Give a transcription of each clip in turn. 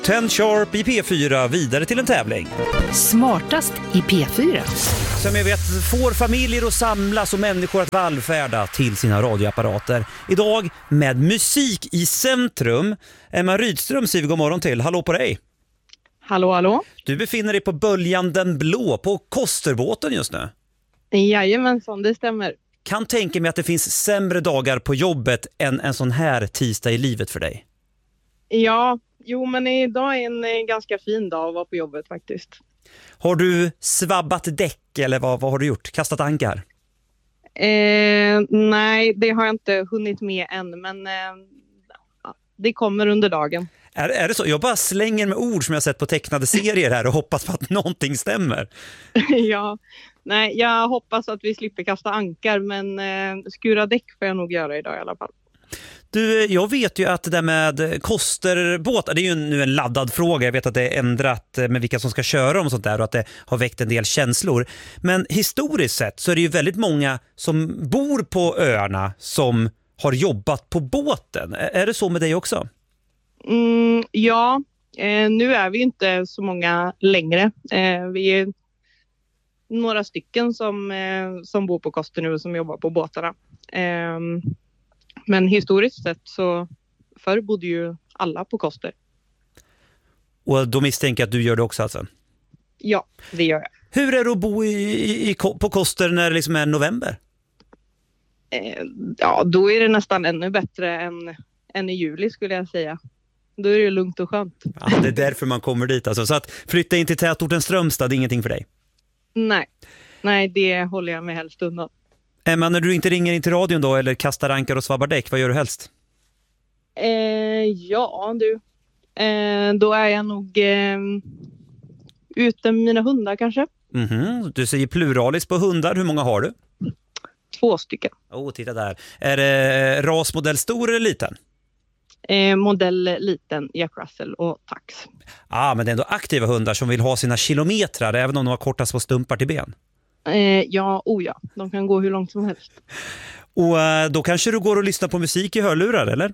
10 Sharp i P4 vidare till en tävling. Smartast i P4. Som jag vet får familjer att samlas och människor att vallfärda till sina radioapparater. Idag med musik i centrum. Emma Rydström säger vi god morgon till. Hallå på dig. Hallå, hallå. Du befinner dig på Böljan den blå på Kosterbåten just nu. Jajamensan, det stämmer. Kan tänka mig att det finns sämre dagar på jobbet än en sån här tisdag i livet för dig. Ja, men idag är en ganska fin dag att vara på jobbet faktiskt. Har du svabbat däck eller vad har du gjort? Kastat ankar? Nej, det har jag inte hunnit med än, men det kommer under dagen. Är det så? Jag bara slänger med ord som jag sett på tecknade serier här och hoppas på att någonting stämmer. Ja, nej, jag hoppas att vi slipper kasta ankar, men skura däck får jag nog göra idag i alla fall. Du, jag vet ju att det där med kosterbåtar, det är ju nu en laddad fråga. Jag vet att det är ändrat med vilka som ska köra dem och sånt där och att det har väckt en del känslor. Men historiskt sett så är det ju väldigt många som bor på öarna som har jobbat på båten. Är det så med dig också? Ja, nu är vi inte så många längre. Vi är några stycken som bor på Koster nu och som jobbar på båtarna. Men historiskt sett så förr bodde ju alla på Koster. Och då misstänker jag att du gör det också alltså? Ja, det gör jag. Hur är det att bo på Koster när det liksom är november? Ja, då är det nästan ännu bättre än i juli skulle jag säga. Då är det lugnt och skönt. Ja, det är därför man kommer dit alltså. Så att flytta in till tätorten Strömstad, det är ingenting för dig? Nej, det håller jag mig helst undan. Emma, när du inte ringer in till radion då eller kastar ankar och svabbar däck, vad gör du helst? Då är jag nog ute med mina hundar kanske. Du säger pluralis på hundar, hur många har du? 2 stycken. Titta där. Är det rasmodell stor eller liten? Modell liten, Jack Russell och tax. Men det är ändå aktiva hundar som vill ha sina kilometrar även om de har kortast på stumpar till ben. Ja. De kan gå hur långt som helst. Och då kanske du går och lyssnar på musik i hörlurar, eller?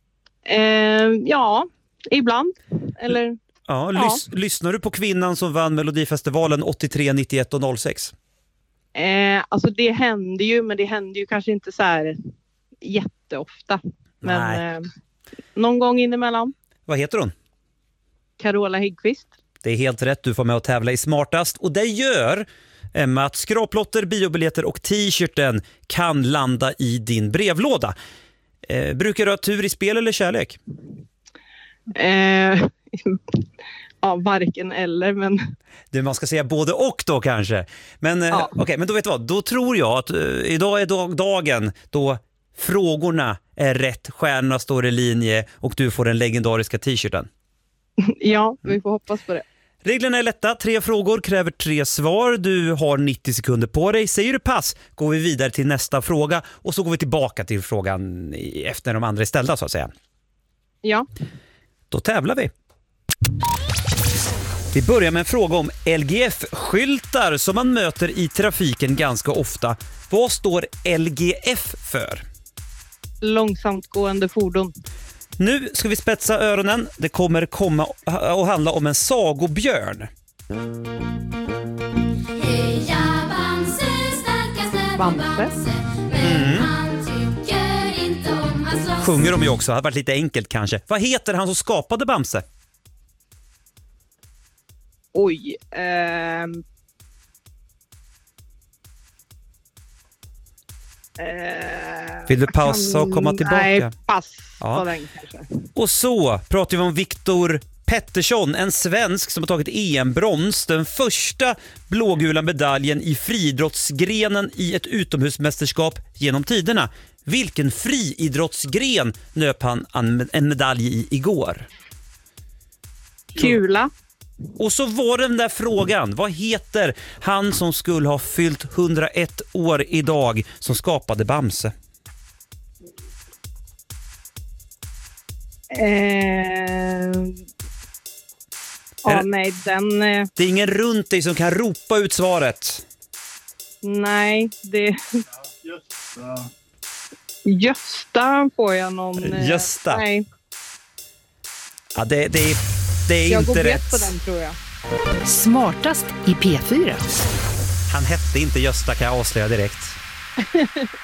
Ja, ibland. Eller, Lyssnar du på kvinnan som vann Melodifestivalen 83, 91 och 06? Alltså det händer ju, men det händer ju kanske inte så här jätteofta. Men någon gång inemellan. Vad heter hon? Carola Häggkvist. Det är helt rätt, du får med att tävla i Smartast. Och det gör Emma att skraplotter, biobiljetter och t-shirten kan landa i din brevlåda. Brukar du ha tur i spel eller kärlek? Varken eller, men... Man ska säga både och då kanske. Men okej, men då vet du vad? Då tror jag att idag är dagen då frågorna är rätt, stjärnorna står i linje och du får den legendariska t-shirten. Ja, vi får hoppas på det. Reglerna är lätta, 3 frågor kräver 3 svar. Du har 90 sekunder på dig. Säger du pass går vi vidare till nästa fråga och så går vi tillbaka till frågan efter de andra är ställda så att säga. Ja. Då tävlar vi. Vi börjar med en fråga om LGF-skyltar som man möter i trafiken ganska ofta. Vad står LGF för? Långsamt gående fordon. Nu ska vi spetsa öronen. Det kommer komma och handla om en sagobjörn. Heja Bamse, starkaste Bamse. Men han tycker inte om att slåss. Sjunger de ju också, det hade varit lite enkelt kanske. Vad heter han som skapade Bamse? Oj. Vill du pausa och komma tillbaka? Nej, pass Ja. på den kanske. Och så pratar vi om Viktor Pettersson, en svensk som har tagit EM-brons, den första blågula medaljen i friidrottsgrenen i ett utomhusmästerskap genom tiderna. Vilken friidrottsgren nöp han en medalj i igår? Kula. Och så var den där frågan, vad heter han som skulle ha fyllt 101 år idag som skapade Bamse? Nej, den... Det är ingen runt dig som kan ropa ut svaret. Nej, det... Gösta får jag någon... Gösta. Nej. Ja, det är Det är Jag inte går bet rätt. på den, tror jag. Smartast i P4. Han hette inte Gösta, kan jag avslöja direkt.